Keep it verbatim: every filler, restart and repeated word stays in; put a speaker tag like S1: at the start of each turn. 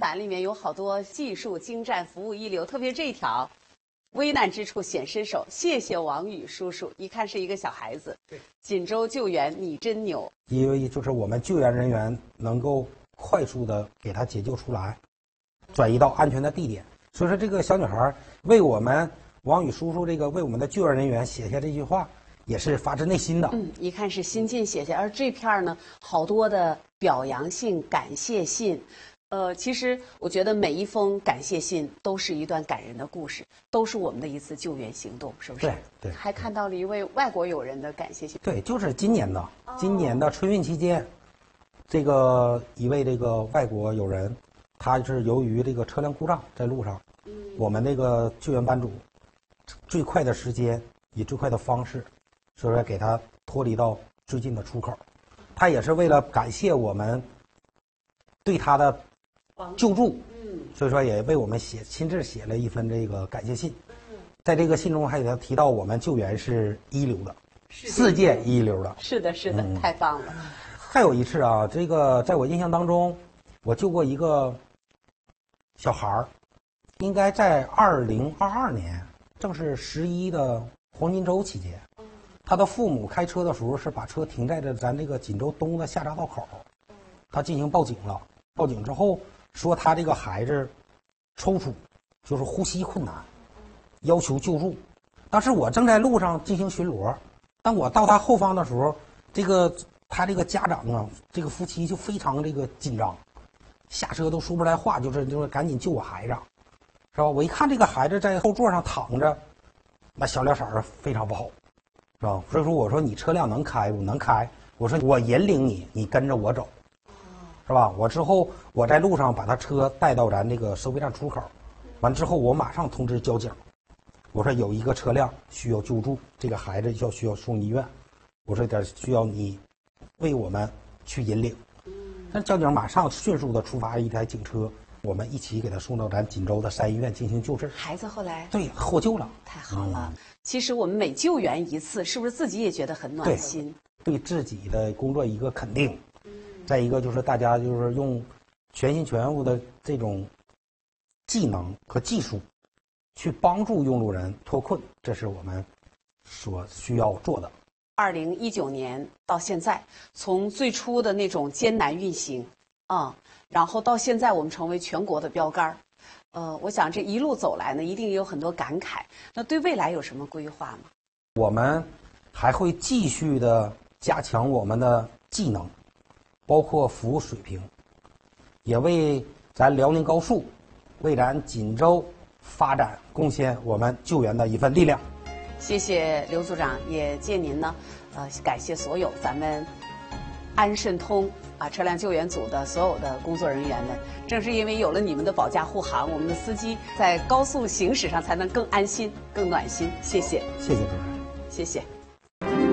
S1: 栏里面有好多技术精湛、服务一流，特别这一条，危难之处显身手，谢谢王宇叔叔。一看是一个小孩子。对，锦州救援你真牛。
S2: 因为就是我们救援人员能够快速的给他解救出来，转移到安全的地点。所以说，这个小女孩为我们王宇叔叔这个为我们的救援人员写下这句话，也是发自内心的。
S1: 嗯，一看是心进写下，而这片呢，好多的表扬信、感谢信。呃，其实我觉得每一封感谢信都是一段感人的故事，都是我们的一次救援行动，是不是？
S2: 对对。
S1: 还看到了一位外国友人的感谢信。
S2: 对，就是今年的，哦、今年的春运期间，这个一位这个外国友人，他是由于这个车辆故障在路上，嗯，我们这个救援班组最快的时间以最快的方式，所以说给他脱离到最近的出口。他也是为了感谢我们对他的救助，嗯，所以说也为我们写亲自写了一份这个感谢信。嗯，在这个信中还给他提到我们救援是一流的，世界一流的。
S1: 是的，是的，嗯、太棒了。
S2: 还有一次啊，这个在我印象当中，我救过一个小孩儿，应该在二零二二年，正是十一的黄金周期间。他的父母开车的时候是把车停在了咱这个锦州东的下匝道口，他进行报警了。报警之后说他这个孩子抽搐，就是呼吸困难，要求救助。当时我正在路上进行巡逻，当我到他后方的时候，这个他这个家长啊，这个夫妻就非常这个紧张，下车都说不出来话，就是就是赶紧救我孩子，是吧？我一看这个孩子在后座上躺着，那小脸色儿非常不好，是吧？所以说我说你车辆能开不能开？我说我引领你，你跟着我走。是吧？我之后我在路上把他车带到咱这个收费站出口，完之后我马上通知交警，我说有一个车辆需要救助，这个孩子要需要送医院，我说点需要你为我们去引领。那交警马上迅速的出发一台警车，我们一起给他送到咱锦州的三医院进行救治。
S1: 孩子后来
S2: 对获救了，
S1: 太好了。嗯、其实我们每救援一次，是不是自己也觉得很暖心？
S2: 对，对自己的工作一个肯定。再一个就是大家就是用全心全意的这种技能和技术去帮助用路人脱困，这是我们所需要做的。
S1: 二零一九年到现在，从最初的那种艰难运行啊、嗯，然后到现在我们成为全国的标杆，呃，我想这一路走来呢，一定有很多感慨。那对未来有什么规划吗？
S2: 我们还会继续的加强我们的技能。包括服务水平，也为咱辽宁高速、为咱锦州发展贡献我们救援的一份力量。
S1: 谢谢刘组长，也借您呢，呃，感谢所有咱们安顺通啊车辆救援组的所有的工作人员们。正是因为有了你们的保驾护航，我们的司机在高速行驶上才能更安心、更暖心。谢谢，
S2: 谢谢主持人，
S1: 谢谢。